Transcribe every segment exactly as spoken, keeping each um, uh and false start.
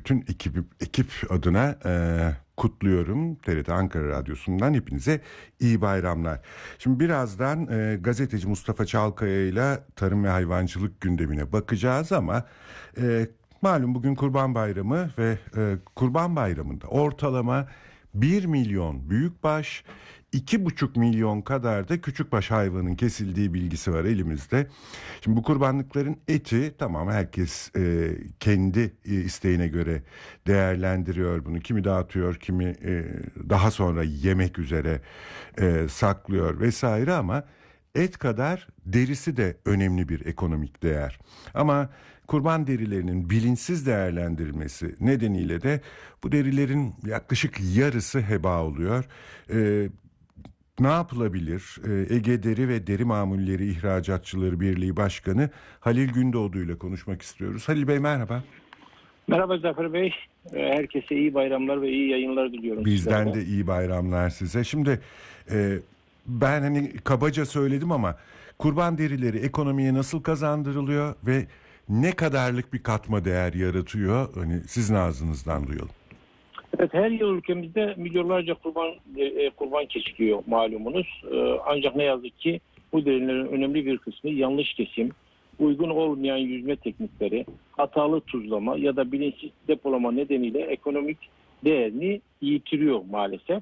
bütün ekip, ekip adına e, kutluyorum. T R T Ankara Radyosu'ndan hepinize iyi bayramlar. Şimdi birazdan e, gazeteci Mustafa Çalkaya ile tarım ve hayvancılık gündemine bakacağız ama e, malum bugün Kurban Bayramı ve e, Kurban Bayramı'nda ortalama bir milyon büyükbaş, iki buçuk milyon kadar da küçükbaş hayvanın kesildiği bilgisi var elimizde. Şimdi bu kurbanlıkların eti tamam herkes e, kendi e, isteğine göre değerlendiriyor bunu. Kimi dağıtıyor, kimi e, daha sonra yemek üzere e, saklıyor vesaire ama et kadar derisi de önemli bir ekonomik değer. Ama kurban derilerinin bilinçsiz değerlendirilmesi nedeniyle de bu derilerin yaklaşık yarısı heba oluyor. Ee, ne yapılabilir? Ee, Ege Deri ve Deri Mamulleri İhracatçıları Birliği Başkanı Halil Gündoğdu ile konuşmak istiyoruz. Halil Bey merhaba. Merhaba Zafer Bey. Herkese iyi bayramlar ve iyi yayınlar diliyorum. Bizden de iyi bayramlar size. Şimdi e, ben hani kabaca söyledim ama kurban derileri ekonomiye nasıl kazandırılıyor ve ne kadarlık bir katma değer yaratıyor? Hani sizin ağzınızdan duyalım. Evet, her yıl ülkemizde milyonlarca kurban e, kurban kesiliyor malumunuz. E, ancak ne yazık ki bu derilerin önemli bir kısmı yanlış kesim, uygun olmayan yüzme teknikleri, hatalı tuzlama ya da bilinçsiz depolama nedeniyle ekonomik değerini yitiriyor maalesef.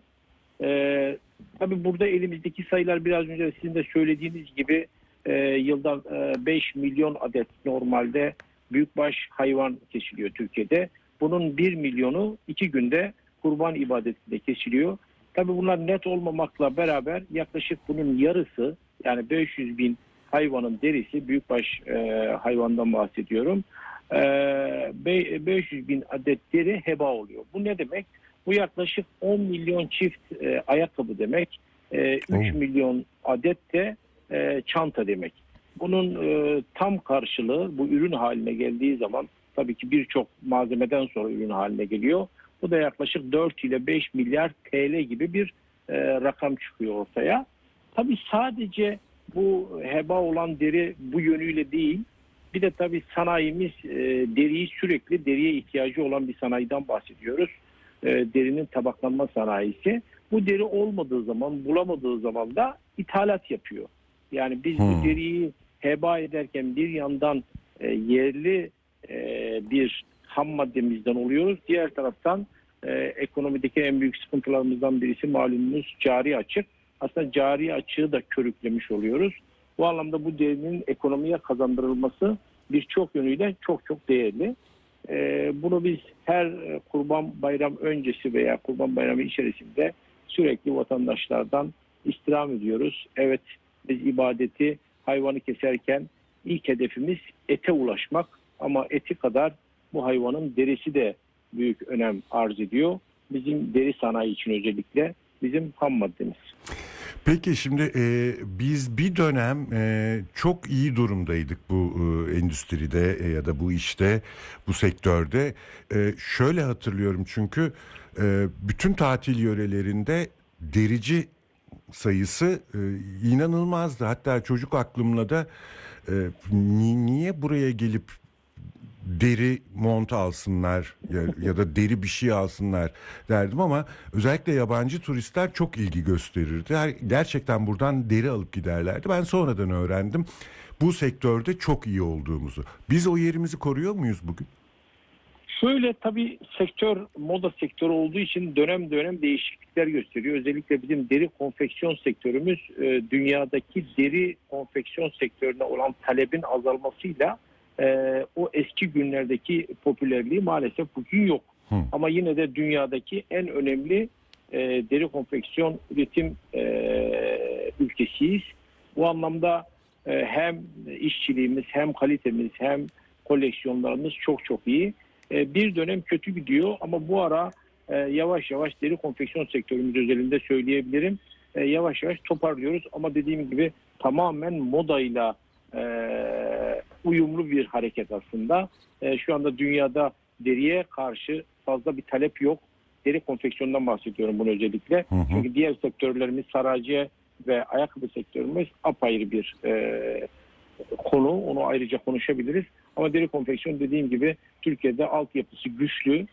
E, tabii burada elimizdeki sayılar biraz önce sizin de söylediğiniz gibi e, yılda e, beş milyon adet normalde büyükbaş hayvan kesiliyor Türkiye'de. Bunun bir milyonu iki günde kurban ibadetinde kesiliyor. Tabii bunlar net olmamakla beraber yaklaşık bunun yarısı, yani beş yüz bin hayvanın derisi, büyükbaş e, hayvandan bahsediyorum. E, beş yüz bin adet deri heba oluyor. Bu ne demek? Bu yaklaşık on milyon çift e, ayakkabı demek. E, üç Oh. milyon adet de e, çanta demek. Bunun e, tam karşılığı bu ürün haline geldiği zaman tabii ki birçok malzemeden sonra ürün haline geliyor. Bu da yaklaşık dört ile beş milyar T L gibi bir e, rakam çıkıyor ortaya. Tabii sadece bu heba olan deri bu yönüyle değil. Bir de tabii sanayimiz e, deriyi sürekli deriye ihtiyacı olan bir sanayiden bahsediyoruz. E, derinin tabaklanma sanayisi. Bu deri olmadığı zaman, bulamadığı zaman da ithalat yapıyor. Yani biz hmm. bu deriyi heba ederken bir yandan e, yerli e, bir ham maddemizden oluyoruz. Diğer taraftan e, ekonomideki en büyük sıkıntılarımızdan birisi malumunuz cari açık. Aslında cari açığı da körüklemiş oluyoruz. Bu anlamda bu derinin ekonomiye kazandırılması birçok yönüyle çok çok değerli. E, bunu biz her Kurban Bayram öncesi veya Kurban Bayramı içerisinde sürekli vatandaşlardan istirham ediyoruz. Evet, biz ibadeti, hayvanı keserken ilk hedefimiz ete ulaşmak ama eti kadar bu hayvanın derisi de büyük önem arz ediyor. Bizim deri sanayi için özellikle bizim ham maddemiz. Peki şimdi e, biz bir dönem e, çok iyi durumdaydık bu e, endüstride e, ya da bu işte, bu sektörde. E, şöyle hatırlıyorum çünkü e, bütün tatil yörelerinde derici sayısı e, inanılmazdı. Hatta çocuk aklımla da e, ni- niye buraya gelip deri mont alsınlar ya, ya da deri bir şey alsınlar derdim ama özellikle yabancı turistler çok ilgi gösterirdi. Her, gerçekten buradan deri alıp giderlerdi. Ben sonradan öğrendim bu sektörde çok iyi olduğumuzu. Biz o yerimizi koruyor muyuz bugün? Şöyle, tabii sektör moda sektörü olduğu için dönem dönem değişiklikler gösteriyor. Özellikle bizim deri konfeksiyon sektörümüz e, dünyadaki deri konfeksiyon sektörüne olan talebin azalmasıyla e, o eski günlerdeki popülerliği maalesef bugün yok. Hı. Ama yine de dünyadaki en önemli e, deri konfeksiyon üretim e, ülkesiyiz. Bu anlamda e, hem işçiliğimiz, hem kalitemiz, hem koleksiyonlarımız çok çok iyi. Bir dönem kötü gidiyor ama bu ara e, yavaş yavaş deri konfeksiyon sektörümüz özelinde söyleyebilirim. E, yavaş yavaş toparlıyoruz ama dediğim gibi tamamen modayla e, uyumlu bir hareket aslında. E, şu anda dünyada deriye karşı fazla bir talep yok. Deri konfeksiyondan bahsediyorum bunu özellikle. Hı hı. Çünkü diğer sektörlerimiz, saraciye ve ayakkabı sektörümüz apayrı bir e, konu. Onu ayrıca konuşabiliriz. Ama deri konfeksiyon dediğim gibi Türkiye'de altyapısı güçlü.